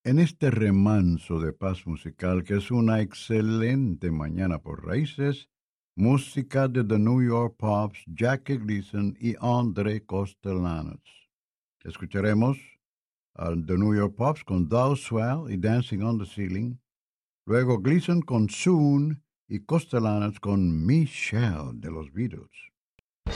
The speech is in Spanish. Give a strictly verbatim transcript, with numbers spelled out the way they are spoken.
En este remanso de paz musical, que es una excelente mañana por raíces, música de The New York Pops, Jackie Gleason y André Costellanos. Escucharemos a The New York Pops con Thou Swell y Dancing on the Ceiling, luego Gleason con Soon y Costellanos con Michelle de los Beatles.